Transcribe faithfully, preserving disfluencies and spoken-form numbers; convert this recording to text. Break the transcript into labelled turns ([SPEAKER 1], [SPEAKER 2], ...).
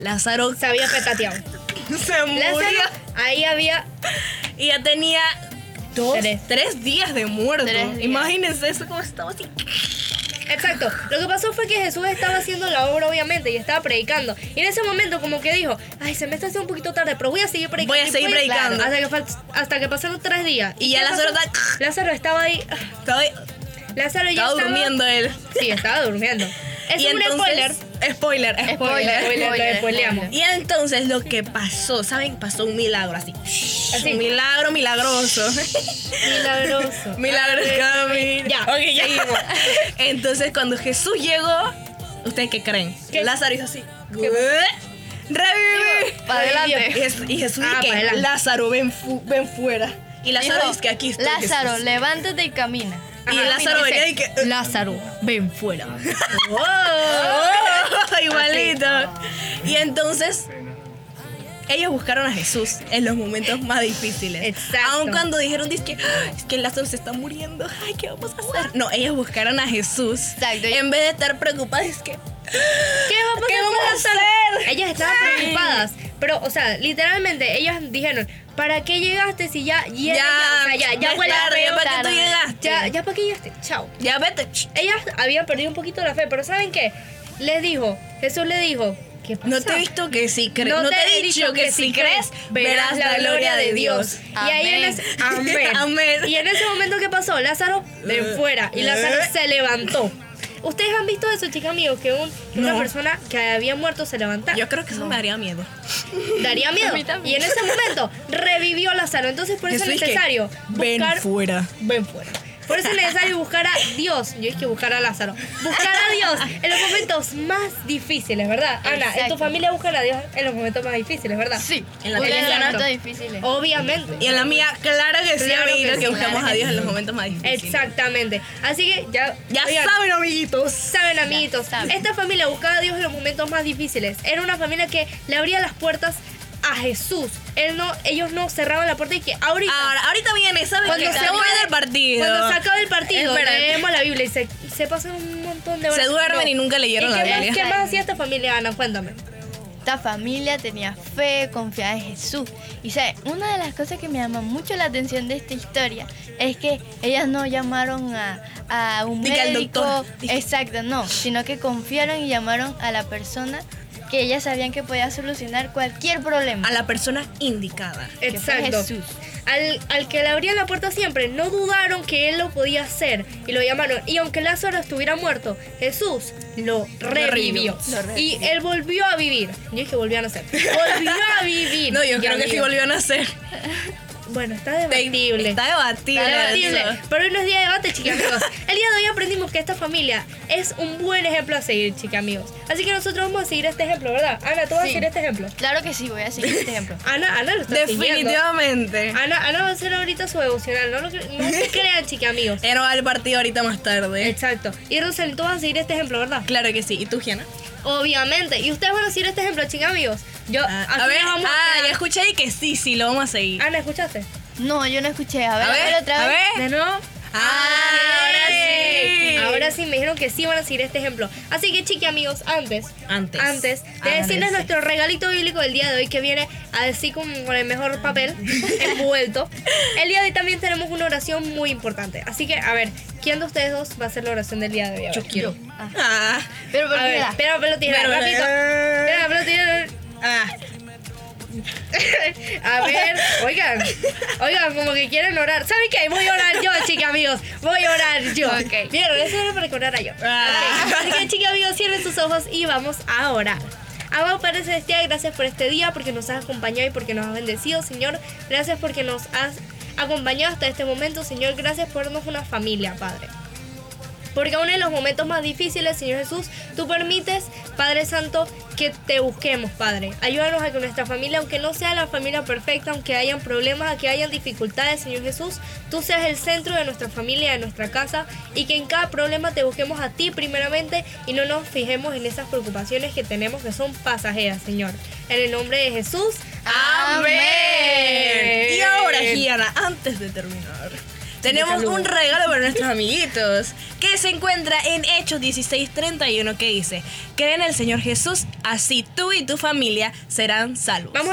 [SPEAKER 1] Lázaro
[SPEAKER 2] se había petateado.
[SPEAKER 1] se murió.
[SPEAKER 2] Lázaro, ahí había
[SPEAKER 1] Y ya tenía dos,
[SPEAKER 2] Tres.
[SPEAKER 1] tres días de muerto.
[SPEAKER 3] Tres días.
[SPEAKER 1] Imagínense eso como estaba así.
[SPEAKER 2] Exacto. Lo que pasó fue que Jesús estaba haciendo la obra, obviamente, y estaba predicando. Y en ese momento como que dijo, ay, se me está haciendo un poquito tarde, pero voy a seguir predicando.
[SPEAKER 1] Voy a
[SPEAKER 2] Y
[SPEAKER 1] seguir
[SPEAKER 2] fue-
[SPEAKER 1] predicando.
[SPEAKER 2] Hasta que, fal- hasta que pasaron tres días.
[SPEAKER 1] Y ya
[SPEAKER 2] qué
[SPEAKER 1] Lázaro
[SPEAKER 2] pasó?
[SPEAKER 1] está-
[SPEAKER 2] Lázaro estaba ahí.
[SPEAKER 1] Estaba,
[SPEAKER 2] Lázaro ya
[SPEAKER 1] estaba
[SPEAKER 2] estaba...
[SPEAKER 1] durmiendo él.
[SPEAKER 2] Sí, estaba durmiendo. Es
[SPEAKER 1] Y
[SPEAKER 2] un
[SPEAKER 1] entonces-
[SPEAKER 2] spoiler.
[SPEAKER 1] Spoiler, spoiler.
[SPEAKER 2] Spoiler, spoiler, lo spoileamos.
[SPEAKER 1] Y entonces lo que pasó, ¿saben? Pasó un milagro así.
[SPEAKER 2] Así.
[SPEAKER 1] Un milagro milagroso.
[SPEAKER 2] Milagroso.
[SPEAKER 1] Milagro camino.
[SPEAKER 2] Ya,
[SPEAKER 1] Ok, ya.
[SPEAKER 2] seguimos.
[SPEAKER 1] Entonces cuando Jesús llegó, ¿ustedes qué creen?
[SPEAKER 2] ¿Qué?
[SPEAKER 1] Lázaro hizo así. ¡Revive!
[SPEAKER 3] Para adelante.
[SPEAKER 1] Y Jesús, y Jesús
[SPEAKER 2] Ah,
[SPEAKER 1] dice
[SPEAKER 2] para
[SPEAKER 1] que
[SPEAKER 2] adelante.
[SPEAKER 1] Lázaro, ven, fu- ven fuera. Y Lázaro
[SPEAKER 3] Dijo,
[SPEAKER 1] dice que aquí estoy.
[SPEAKER 3] Lázaro,
[SPEAKER 1] Jesús.
[SPEAKER 3] levántate y camina.
[SPEAKER 1] Y
[SPEAKER 2] Ajá,
[SPEAKER 1] Lázaro
[SPEAKER 2] dice,
[SPEAKER 1] venía y que.
[SPEAKER 2] Lázaro, ven fuera.
[SPEAKER 1] ¡Oh! Igualito. Y entonces ellos buscaron a Jesús en los momentos más difíciles.
[SPEAKER 2] Exacto.
[SPEAKER 1] Aun cuando dijeron, dice que, "Ah, es que Lázaro se está muriendo. Ay, ¿qué vamos a hacer? No, ellos buscaron a Jesús.
[SPEAKER 3] Exacto.
[SPEAKER 1] En vez de estar preocupados, es que,
[SPEAKER 2] ¿Qué vamos,
[SPEAKER 1] ¿qué
[SPEAKER 2] a,
[SPEAKER 1] vamos a
[SPEAKER 2] hacer?
[SPEAKER 1] hacer?
[SPEAKER 2] Ellas estaban preocupadas. Pero, o sea, literalmente, ellas dijeron, ¿para qué llegaste si ya... Ya,
[SPEAKER 1] Ya,
[SPEAKER 2] o sea, ya, ya
[SPEAKER 1] ya
[SPEAKER 2] fue
[SPEAKER 1] es
[SPEAKER 2] la
[SPEAKER 1] tarde, ya
[SPEAKER 2] peor
[SPEAKER 1] para qué tú
[SPEAKER 2] tarde.
[SPEAKER 1] llegaste.
[SPEAKER 2] Ya, ya para qué llegaste. Chao.
[SPEAKER 1] Ya vete.
[SPEAKER 2] Ellas habían perdido un poquito la fe, pero ¿saben qué? Les dijo, Jesús le dijo, ¿qué pasa?
[SPEAKER 1] No te he visto que si crees.
[SPEAKER 2] No
[SPEAKER 1] No,
[SPEAKER 2] te
[SPEAKER 1] te he dicho que, si crees, verás la gloria de Dios.
[SPEAKER 2] Y ahí en ese, amén.
[SPEAKER 1] Amén.
[SPEAKER 2] Y en ese momento, ¿qué pasó? Lázaro de fuera. Y Lázaro se levantó. ¿Ustedes han visto eso, chicos amigos? Que, un, que una
[SPEAKER 1] No.
[SPEAKER 2] persona que había muerto se levanta.
[SPEAKER 1] Yo creo que eso me daría miedo.
[SPEAKER 2] Daría miedo.
[SPEAKER 3] A mí también.
[SPEAKER 2] Y en ese momento revivió Lázaro. Entonces por eso es
[SPEAKER 1] Jesús, que
[SPEAKER 2] necesario
[SPEAKER 1] ven
[SPEAKER 2] buscar...
[SPEAKER 1] fuera.
[SPEAKER 2] Ven fuera. Por eso es necesario buscar a Dios. Yo es que buscar a Lázaro. Buscar a Dios en los momentos más difíciles, ¿verdad? Ana, en tu
[SPEAKER 3] Exacto.
[SPEAKER 2] familia buscan a Dios en los momentos más difíciles, ¿verdad?
[SPEAKER 3] Sí,
[SPEAKER 1] En la
[SPEAKER 3] en
[SPEAKER 1] tuya,
[SPEAKER 3] los
[SPEAKER 2] Ana.
[SPEAKER 3] momentos difíciles.
[SPEAKER 2] Obviamente.
[SPEAKER 1] Y en la mía, claro que sí,
[SPEAKER 2] Claro que
[SPEAKER 1] amiguitos, que,
[SPEAKER 2] sí,
[SPEAKER 1] buscamos
[SPEAKER 3] claro
[SPEAKER 1] a
[SPEAKER 3] que
[SPEAKER 1] Dios en
[SPEAKER 3] sí.
[SPEAKER 1] los momentos más difíciles.
[SPEAKER 2] Exactamente. Así que ya...
[SPEAKER 1] Ya
[SPEAKER 2] oigan,
[SPEAKER 1] saben, amiguitos.
[SPEAKER 2] Saben, amiguitos,
[SPEAKER 3] saben.
[SPEAKER 2] esta familia buscaba a Dios en los momentos más difíciles. Era una familia que le abría las puertas a Jesús. Él no, ellos no cerraban la puerta y que ahorita...
[SPEAKER 1] Ahora, ahorita viene, ¿sabes
[SPEAKER 2] Cuando
[SPEAKER 1] qué?
[SPEAKER 2] se
[SPEAKER 1] Estamos
[SPEAKER 2] acabe-
[SPEAKER 1] viendo el partido.
[SPEAKER 2] Cuando se acaba el partido,
[SPEAKER 1] Espérate.
[SPEAKER 2] leemos la Biblia y se, se pasan un montón de horas.
[SPEAKER 1] Se duermen y nunca leyeron
[SPEAKER 2] ¿Y
[SPEAKER 1] la
[SPEAKER 2] qué más,
[SPEAKER 1] Biblia.
[SPEAKER 2] ¿Qué más hacía esta familia, Ana? Cuéntame.
[SPEAKER 3] Esta familia tenía fe, confiaba en Jesús. Y ¿sabe? Una de las cosas que me llama mucho la atención de esta historia es que ellas no llamaron a, a un
[SPEAKER 1] Diga al
[SPEAKER 3] médico.
[SPEAKER 1] doctor.
[SPEAKER 3] Exacto, no. Sino que confiaron y llamaron a la persona que ellas sabían que podía solucionar cualquier problema.
[SPEAKER 1] A la persona indicada.
[SPEAKER 3] que fue
[SPEAKER 2] Exacto.
[SPEAKER 3] Jesús.
[SPEAKER 2] Al, al que le abrían la puerta siempre, no dudaron que él lo podía hacer y lo llamaron. Y aunque Lázaro estuviera muerto, Jesús lo revivió.
[SPEAKER 3] Lo revivió.
[SPEAKER 2] Y él volvió a vivir. Yo dije volvió a nacer. Volvió a vivir.
[SPEAKER 1] No, yo
[SPEAKER 2] Y
[SPEAKER 1] creo que sí
[SPEAKER 2] amigo,
[SPEAKER 1] volvió a nacer.
[SPEAKER 2] Bueno, está debatible.
[SPEAKER 1] Está debatible.
[SPEAKER 2] Está debatible.
[SPEAKER 1] eso.
[SPEAKER 2] Pero hoy no es día de debate, chicos amigos. El día de hoy aprendimos que esta familia es un buen ejemplo a seguir, chicos amigos. Así que nosotros vamos a seguir este ejemplo, ¿verdad? Ana, ¿tú vas a
[SPEAKER 3] Sí.
[SPEAKER 2] seguir este ejemplo?
[SPEAKER 3] Claro que sí, voy a seguir este ejemplo.
[SPEAKER 2] Ana, Ana lo está siguiendo.
[SPEAKER 1] Definitivamente.
[SPEAKER 2] Ana, Ana va a hacer ahorita su devocional. No, lo cre- no se crean, chicos amigos.
[SPEAKER 1] Él va al partido ahorita más tarde.
[SPEAKER 2] Exacto. Y Rosel, tú vas a seguir este ejemplo, ¿verdad?
[SPEAKER 1] Claro que sí. ¿Y tú, Giana?
[SPEAKER 2] Obviamente. Y ustedes van a seguir este ejemplo, chicos amigos. Yo,
[SPEAKER 1] Ah,
[SPEAKER 2] aquí
[SPEAKER 1] a ver,
[SPEAKER 2] les vamos
[SPEAKER 1] ah,
[SPEAKER 2] a...
[SPEAKER 1] ya escuché y que sí, sí, lo vamos a seguir.
[SPEAKER 2] Ana, ¿escuchaste?
[SPEAKER 3] No, yo no escuché. A ver,
[SPEAKER 1] A
[SPEAKER 3] a ver,
[SPEAKER 1] ver,
[SPEAKER 3] otra
[SPEAKER 1] a
[SPEAKER 3] vez.
[SPEAKER 1] ver.
[SPEAKER 2] ¿De nuevo?
[SPEAKER 1] Ah, ahora sí.
[SPEAKER 2] Ahora sí me dijeron que sí van a seguir este ejemplo. Así que, chiqui amigos, antes,
[SPEAKER 1] Antes.
[SPEAKER 2] antes de
[SPEAKER 1] Antes.
[SPEAKER 2] decirles nuestro regalito bíblico del día de hoy, que viene a decir con, con el mejor papel envuelto, el día de hoy también tenemos una oración muy importante. Así que, a ver, ¿quién de ustedes dos va a hacer la oración del día de hoy? A ver.
[SPEAKER 1] Yo quiero.
[SPEAKER 3] Ah.
[SPEAKER 1] Ah.
[SPEAKER 3] Pero ¿por
[SPEAKER 2] A
[SPEAKER 3] qué
[SPEAKER 2] ver,
[SPEAKER 3] da?
[SPEAKER 2] espera, pelotita,
[SPEAKER 1] Pero-
[SPEAKER 2] rapidito. Espera, pelotita.
[SPEAKER 1] Ah.
[SPEAKER 2] A ver, oigan, oigan, como que quieren orar. ¿Saben qué? Voy a orar yo, chicos amigos. Voy a orar yo.
[SPEAKER 3] Ok.
[SPEAKER 2] Vieron, eso era para que orara yo.
[SPEAKER 1] Ah.
[SPEAKER 2] Ok, así que, chicos amigos, cierren sus ojos y vamos a orar. Amado Padre Celestial, gracias por este día, porque nos has acompañado y porque nos has bendecido, Señor. Gracias porque nos has acompañado hasta este momento, Señor. Gracias por darnos una familia, Padre. Porque aún en los momentos más difíciles, Señor Jesús, tú permites, Padre Santo, que te busquemos, Padre. Ayúdanos a que nuestra familia, aunque no sea la familia perfecta, aunque hayan problemas, que hayan dificultades, Señor Jesús, tú seas el centro de nuestra familia, de nuestra casa, y que en cada problema te busquemos a ti primeramente y no nos fijemos en esas preocupaciones que tenemos que son pasajeras, Señor. En el nombre de Jesús.
[SPEAKER 1] Amén. Y ahora,
[SPEAKER 2] Amén.
[SPEAKER 1] Giana, antes de terminar, tenemos
[SPEAKER 2] saludo.
[SPEAKER 1] un regalo para nuestros amiguitos que se encuentra en Hechos dieciséis treinta y uno que dice: cree en el Señor Jesús, así tú y tu familia serán salvos.
[SPEAKER 2] Vamos